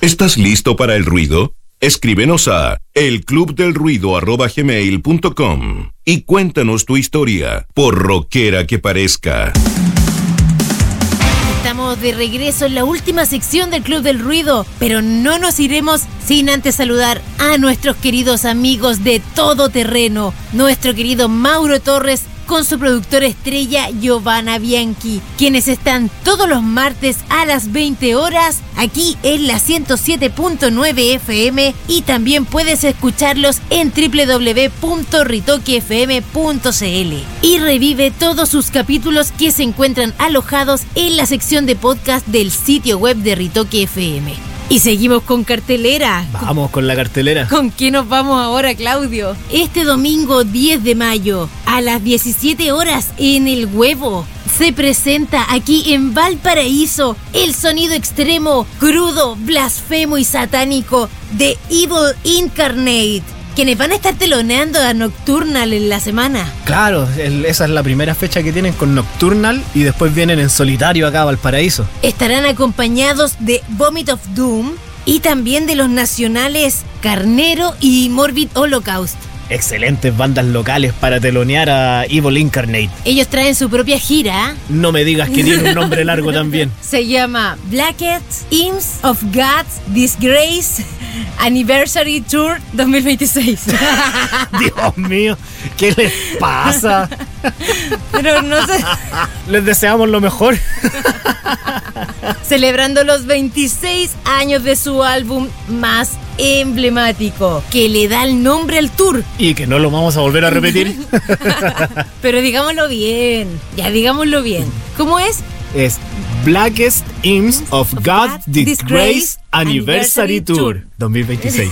¿Estás listo para el ruido? Escríbenos a elclubdelruido@gmail.com y cuéntanos tu historia, por rockera que parezca. Estamos de regreso en la última sección del Club del Ruido, pero no nos iremos sin antes saludar a nuestros queridos amigos de Todo Terreno, nuestro querido Mauro Torres con su productora estrella Giovanna Bianchi, quienes están todos los martes a las 20 horas aquí en la 107.9 FM y también puedes escucharlos en www.ritoquefm.cl y revive todos sus capítulos que se encuentran alojados en la sección de podcast del sitio web de Ritoque FM. Y seguimos con cartelera. Vamos con la cartelera. ¿Con qué nos vamos ahora, Claudio? Este domingo 10 de mayo, a las 17 horas en El Huevo, se presenta aquí en Valparaíso el sonido extremo, crudo, blasfemo y satánico de Evil Incarnate, quienes van a estar teloneando a Nocturnal en la semana. Claro, esa es la primera fecha que tienen con Nocturnal y después vienen en solitario acá a Valparaíso. Estarán acompañados de Vomit of Doom y también de los nacionales Carnero y Morbid Holocaust. Excelentes bandas locales para telonear a Evil Incarnate. Ellos traen su propia gira. No me digas que tiene un nombre largo también. Se llama Blackest Imps of God's Disgrace Anniversary Tour 2026. Dios mío, ¿qué les pasa? Pero no sé. Les deseamos lo mejor. Celebrando los 26 años de su álbum más emblemático, que le da el nombre al tour. Y que no lo vamos a volver a repetir. Pero digámoslo bien. Ya digámoslo bien. ¿Cómo es? Es Blackest Imps of God's Disgrace Anniversary Tour 2026.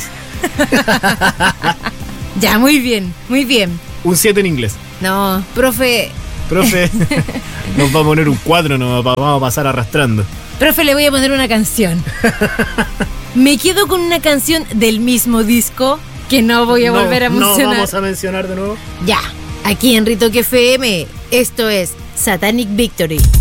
Ya, muy bien, muy bien. Un 7 en inglés. No, profe, nos va a poner un 4, nos vamos a pasar arrastrando. Profe, le voy a poner una canción. Me quedo con una canción del mismo disco que no voy a volver a mencionar. No vamos a mencionar de nuevo. Ya, aquí en Ritoque FM, esto es Satanic Victory.